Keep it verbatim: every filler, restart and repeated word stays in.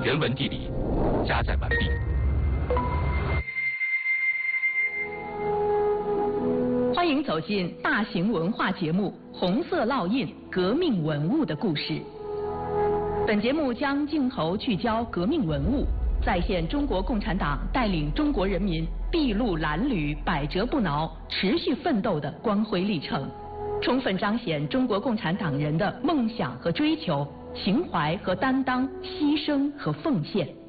人文地理加载完毕。 欢迎走进大型文化节目《红色烙印：革命文物的故事》。本节目将镜头聚焦革命文物，再现中国共产党带领中国人民筚路蓝缕、百折不挠、持续奋斗的光辉历程，充分彰显中国共产党人的梦想和追求、情怀和担当、牺牲和奉献。